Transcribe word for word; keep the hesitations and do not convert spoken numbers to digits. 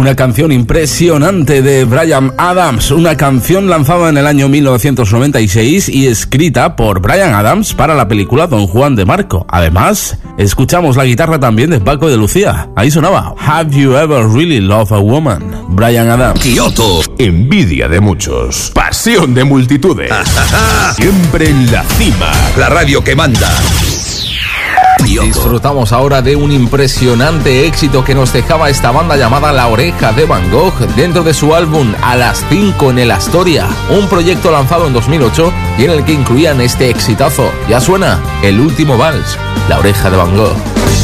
Una canción impresionante de Bryan Adams, una canción lanzada en el año mil novecientos noventa y seis y escrita por Bryan Adams para la película Don Juan de Marco. Además, escuchamos la guitarra también de Paco de Lucía. Ahí sonaba Have You Ever Really Loved a Woman? Bryan Adams. Kioto, envidia de muchos, pasión de multitudes. Siempre en la cima, la radio que manda. Disfrutamos ahora de un impresionante éxito que nos dejaba esta banda llamada La Oreja de Van Gogh dentro de su álbum A las cinco en el Astoria, un proyecto lanzado en dos mil ocho y en el que incluían este exitazo. Ya suena El último vals, La Oreja de Van Gogh.